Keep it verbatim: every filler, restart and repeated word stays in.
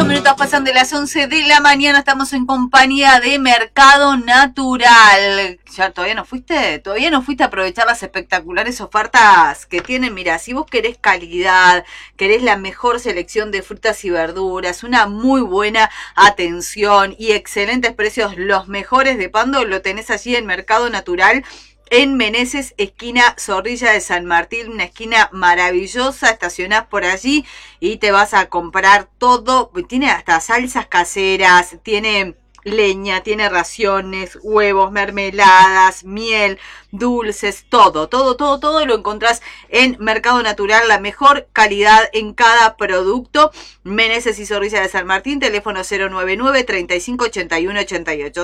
minutos pasan de las once de la mañana, estamos en compañía de Mercado Natural. ¿Ya todavía no fuiste? ¿Todavía no fuiste a aprovechar las espectaculares ofertas que tienen? Mira, si vos querés calidad, querés la mejor selección de frutas y verduras, una muy buena atención y excelentes precios, los mejores de Pando, lo tenés allí en Mercado Natural. En Meneses, esquina Zorrilla de San Martín, una esquina maravillosa, estacionás por allí y te vas a comprar todo, tiene hasta salsas caseras, tiene leña, tiene raciones, huevos, mermeladas, miel, dulces, todo, todo, todo, todo lo encontrás en Mercado Natural, la mejor calidad en cada producto. Meneses y Zorrilla de San Martín, teléfono cero nueve nueve, treinta y cinco, ochenta y uno, ochenta y ocho.